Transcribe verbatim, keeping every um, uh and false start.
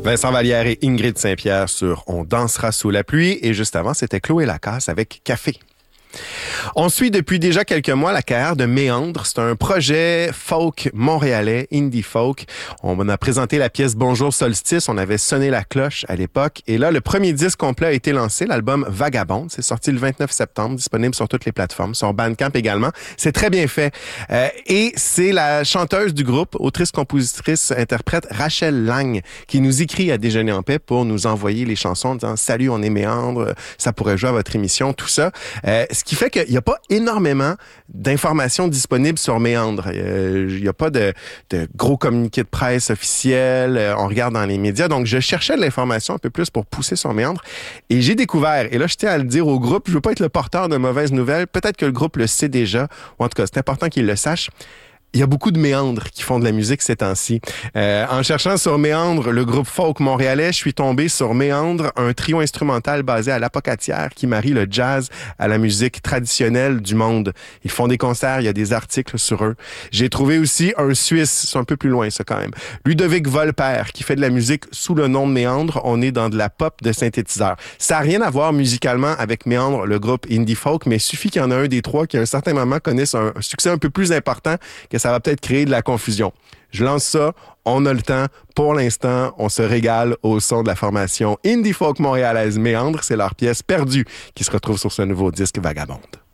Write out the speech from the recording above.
Vincent Vallière et Ingrid Saint-Pierre sur On dansera sous la pluie. Et juste avant, c'était Chloé Lacasse avec Café. On suit depuis déjà quelques mois la carrière de Méandre. C'est un projet folk montréalais, indie folk. On a présenté la pièce Bonjour Solstice. On avait sonné la cloche à l'époque. Et là, le premier disque complet a été lancé, l'album Vagabonde. C'est sorti le vingt-neuf septembre, disponible sur toutes les plateformes, sur Bandcamp également. C'est très bien fait. Euh, et c'est la chanteuse du groupe, autrice, compositrice, interprète Rachel Lang, qui nous écrit à Déjeuner en paix pour nous envoyer les chansons en disant « Salut, on est Méandre, ça pourrait jouer à votre émission », tout ça. Euh, Ce qui fait qu'il n'y a pas énormément d'informations disponibles sur Méandre. Euh, il n'y a pas de, de gros communiqués de presse officiels. Euh, on regarde dans les médias. Donc, je cherchais de l'information un peu plus pour pousser sur Méandre. Et j'ai découvert, et là, je tiens à le dire au groupe, je veux pas être le porteur de mauvaises nouvelles. Peut-être que le groupe le sait déjà, ou en tout cas, c'est important qu'il le sache. Il y a beaucoup de méandres qui font de la musique ces temps-ci. Euh, en cherchant sur Méandre, le groupe folk montréalais, je suis tombé sur Méandre, un trio instrumental basé à l'Apocatière qui marie le jazz à la musique traditionnelle du monde. Ils font des concerts, il y a des articles sur eux. J'ai trouvé aussi un Suisse, c'est un peu plus loin ça quand même, Ludovic Volper, qui fait de la musique sous le nom de Méandre. On est dans de la pop de synthétiseur. Ça n'a rien à voir musicalement avec Méandre, le groupe indie folk, mais il suffit qu'il y en a un des trois qui à un certain moment connaisse un, un succès un peu plus important que ça va peut-être créer de la confusion. Je lance ça, on a le temps. Pour l'instant, on se régale au son de la formation indie folk montréalaise Méandre. C'est leur pièce Perdue qui se retrouve sur ce nouveau disque Vagabonde.